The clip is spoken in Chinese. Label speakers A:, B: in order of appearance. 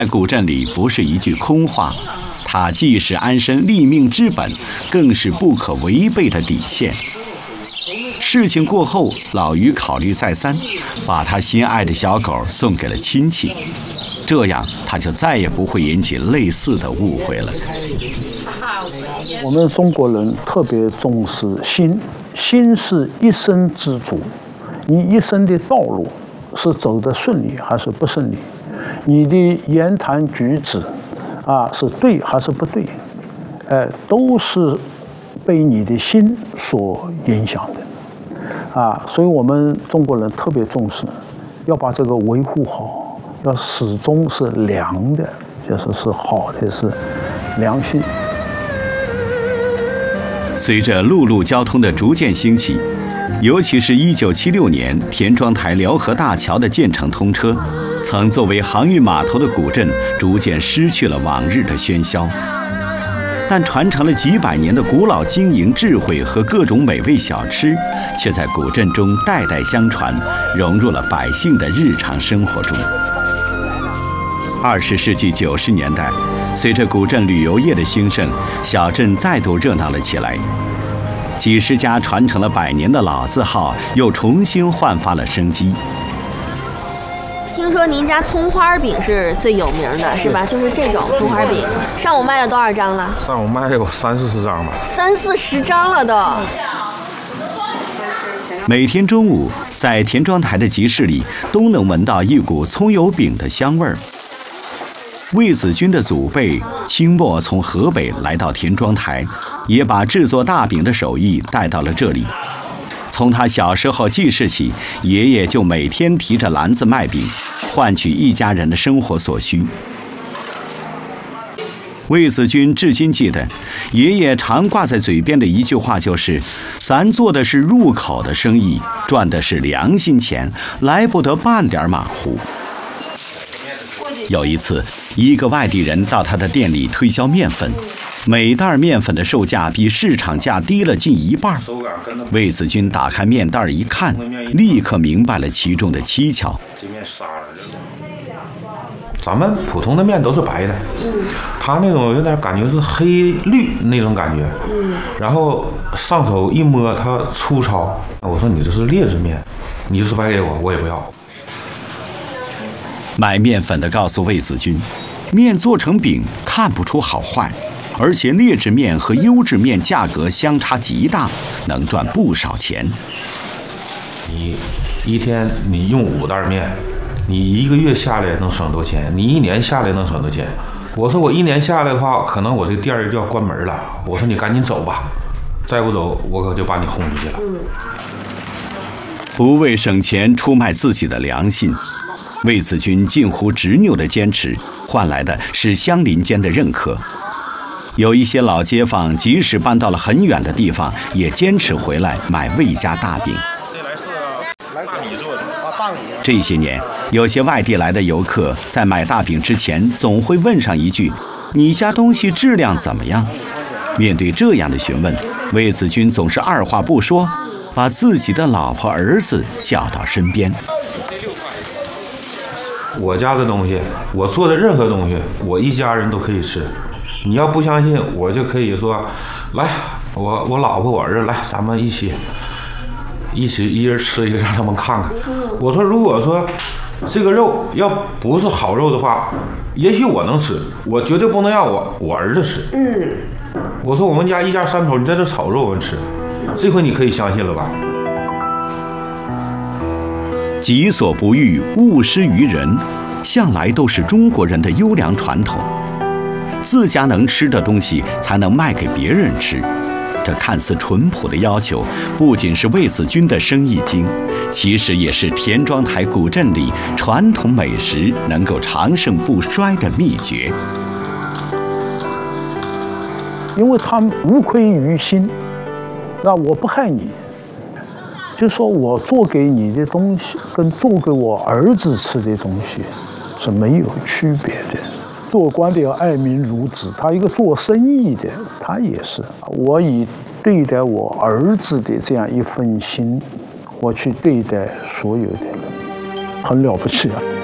A: 古镇里不是一句空话，它既是安身立命之本，更是不可违背的底线。事情过后，老于考虑再三，把他心爱的小狗送给了亲戚，这样他就再也不会引起类似的误会了。
B: 我们中国人特别重视心，心是一生之主，你一生的道路是走得顺利还是不顺利，你的言谈举止是对还是不对，都是被你的心所影响的所以我们中国人特别重视，要把这个维护好，要始终是良的，就是是好的，是良心。
A: 随着陆路交通的逐渐兴起，尤其是1976年田庄台辽河大桥的建成通车，曾作为航运码头的古镇逐渐失去了往日的喧嚣，但传承了几百年的古老经营智慧和各种美味小吃，却在古镇中代代相传，融入了百姓的日常生活中。20世纪90年代，随着古镇旅游业的兴盛，小镇再度热闹了起来。几十家传承了100年的老字号又重新焕发了生机。
C: 听说您家葱花饼是最有名的，是吧？就是这种葱花饼，上午卖了多少张了？
D: 上午卖有30-40张吧。
C: 30-40张了都。
A: 每天中午，在田庄台的集市里，都能闻到一股葱油饼的香味儿。魏子君的祖辈清末从河北来到田庄台，也把制作大饼的手艺带到了这里。从他小时候记事起，爷爷就每天提着篮子卖饼，换取一家人的生活所需。魏子君至今记得，爷爷常挂在嘴边的一句话就是：“咱做的是入口的生意，赚的是良心钱，来不得半点马虎。”有一次，一个外地人到他的店里推销面粉，每袋面粉的售价比市场价低了近1半。魏子君打开面袋一看，立刻明白了其中的蹊跷。
D: 咱们普通的面都是白的，他那种有点感觉是黑绿那种感觉，然后上手一摸它粗糙，我说你这是劣质面，你就是白给我，我也不要。
A: 买面粉的告诉魏子君，面做成饼看不出好坏，而且劣质面和优质面价格相差极大，能赚不少钱。
D: 你一天你用5袋面，你1个月下来能省多少钱？你1年下来能省多少钱？我说我1年下来的话，可能我这店就要关门了。我说你赶紧走吧，再不走我可就把你轰出去了。
A: 不为省钱出卖自己的良心，魏子君近乎执拗的坚持，换来的是乡邻间的认可。有一些老街坊即使搬到了很远的地方，也坚持回来买魏家大饼。这些年，有些外地来的游客在买大饼之前，总会问上一句：“你家东西质量怎么样？”面对这样的询问，魏子君总是二话不说，把自己的老婆儿子叫到身边。
D: 我家的东西，我做的任何东西，我一家人都可以吃。你要不相信，我就可以说，来，我老婆我儿子来，咱们一起一人吃一个，让他们看看。我说，如果说这个肉要不是好肉的话，也许我能吃，我绝对不能让我儿子吃。我说我们家一家3口，你在这炒肉我们吃，这回你可以相信了吧？
A: 己所不欲，勿施于人，向来都是中国人的优良传统。自家能吃的东西，才能卖给别人吃。这看似淳朴的要求，不仅是魏子君的生意经，其实也是田庄台古镇里传统美食能够长盛不衰的秘诀。
B: 因为他无愧于心，那我不害你，就说我做给你的东西跟做给我儿子吃的东西是没有区别的。做官的要爱民如子，他一个做生意的，他也是。我以对待我儿子的这样一份心，我去对待所有的人，很了不起啊。